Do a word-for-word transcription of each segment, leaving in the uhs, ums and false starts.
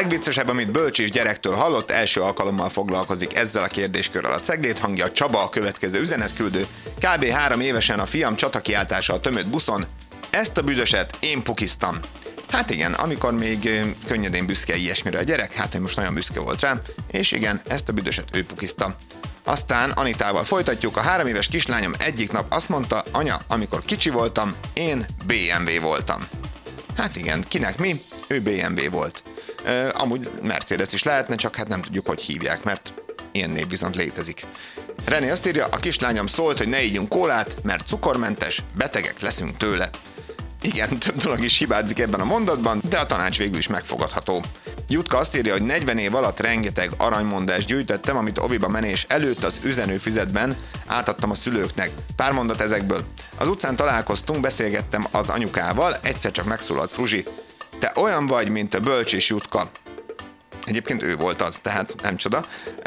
legviccesebb, amit bölcsés gyerektől hallott, első alkalommal foglalkozik ezzel a kérdéskörrel a Cegléd hangja. Csaba a következő üzenetküldő. Kb. három évesen a fiam csatakiáltással tömött buszon. Ezt a büdöset én pukiztam. Hát igen, amikor még könnyedén büszke ilyesmire a gyerek, hát ő most nagyon büszke volt rám, és igen, ezt a büdöset ő pukizta. Aztán Anitával folytatjuk, a három éves kislányom egyik nap azt mondta, anya, amikor kicsi voltam, én bé em vé voltam. Hát igen, kinek mi? Ő bé em vé volt. Uh, amúgy Mercedes is lehetne, csak hát nem tudjuk, hogy hívják, mert ilyen név viszont létezik. René azt írja, a kislányom szólt, hogy ne ígyunk kólát, mert cukormentes, betegek leszünk tőle. Igen, több dolog is hibázik ebben a mondatban, de a tanács végül is megfogadható. Jutka azt írja, hogy negyven év alatt rengeteg aranymondást gyűjtöttem, amit oviba menés előtt az üzenőfüzetben átadtam a szülőknek. Pár mondat ezekből. Az utcán találkoztunk, beszélgettem az anyukával, egyszer csak megszólalt Fruzsi. Te olyan vagy, mint a bölcsés Jutka. Egyébként ő volt az, tehát nem csoda.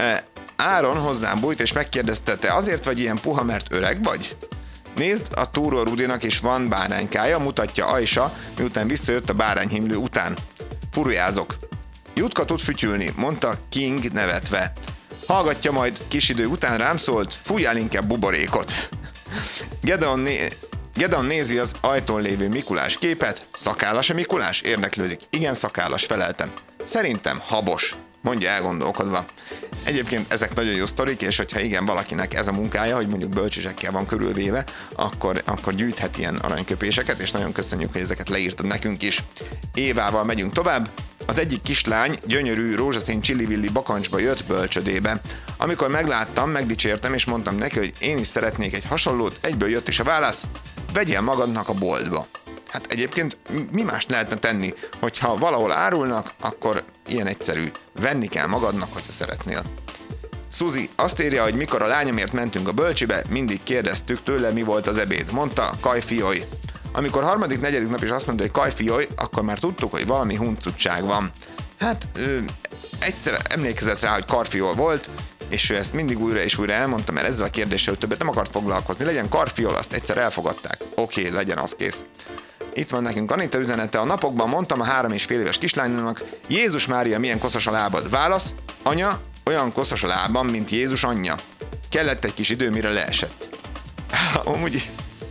Áron hozzám bújt és megkérdezte, te azért vagy ilyen puha, mert öreg vagy? Nézd, a túró Rudinak is van báránykája, mutatja Ajsa, miután visszajött a bárányhimlő után. Furujázok. Jutka tud fütyülni, mondta King nevetve. Hallgatja, majd kis idő után rám szólt, fújjál inkább buborékot. Gedeon, né- Gedeon nézi az ajtón lévő Mikulás képet. Szakállas a Mikulás? Érdeklődik. Igen, szakállas, feleltem. Szerintem habos, mondja elgondolkodva. Egyébként ezek nagyon jó sztorik, és hogyha igen, valakinek ez a munkája, hogy mondjuk bölcsésekkel van körülvéve, akkor, akkor gyűjthet ilyen aranyköpéseket, és nagyon köszönjük, hogy ezeket leírtad nekünk is. Évával megyünk tovább. Az egyik kislány gyönyörű rózsaszín csillivilli bakancsba jött bölcsödébe. Amikor megláttam, megdicsértem, és mondtam neki, hogy én is szeretnék egy hasonlót, egyből jött is a válasz, vegyél magadnak a boltba. Hát egyébként mi más lehetne tenni, hogyha valahol árulnak, akkor ilyen egyszerű, venni kell magadnak, hogyha szeretnél. Suzi azt írja, hogy mikor a lányomért mentünk a bölcsibe, mindig kérdeztük tőle, mi volt az ebéd. Mondta, kajfioj. Amikor harmadik, negyedik nap is azt mondta, hogy kajfioj, akkor már tudtuk, hogy valami huncutság van. Hát ö, egyszer emlékezett rá, hogy karfiol volt, és ő ezt mindig újra és újra elmondta, mert ezzel a kérdéssel többet nem akart foglalkozni. Legyen karfiol, azt egyszer elfogadták. Oké, okay, legyen az kész. Itt van nekünk Anita üzenete. A napokban mondtam a három és fél éves kislánynak, Jézus Mária, milyen koszos a lábad. Válasz, anya, olyan koszos a lábam, mint Jézus anyja. Kellett egy kis idő, mire leesett. Amúgy...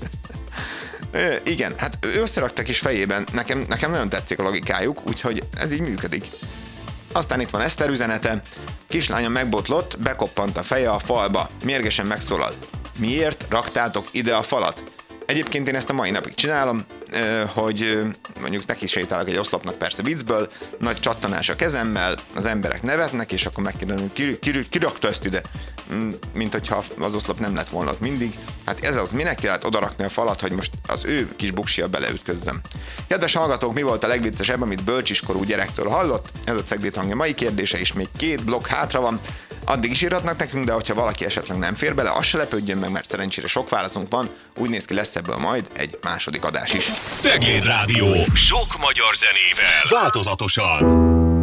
Igen, hát összeraktak is fejében, nekem, nekem nagyon tetszik a logikájuk, úgyhogy ez így működik. Aztán itt van Eszter üzenete. Kislányom megbotlott, bekoppant a feje a falba. Mérgesen megszólal. Miért raktátok ide a falat? Egyébként én ezt a mai napig csinálom, hogy mondjuk neki sétálok egy oszlopnak, persze viccből, nagy csattanás a kezemmel, az emberek nevetnek, és akkor megkérdezem, ki, ki, ki rakta ezt ide? Mint hogyha az oszlop nem lett volna ott mindig. Hát ez az, minek kellett odarakni a falat, hogy most az ő kis buksia beleütközzem. Kedves hallgatók, mi volt a legviccesebb, amit bölcsiskorú gyerektől hallott? Ez a Cegléd hangja mai kérdése, és még két blokk hátra van. Addig is írhatnak nekünk, de hogyha valaki esetleg nem fér bele, az se lepődjön meg, mert szerencsére sok válaszunk van, úgy néz ki, lesz ebből majd egy második adás is. Cegléd Rádió. Sok magyar zenével. Változatosan.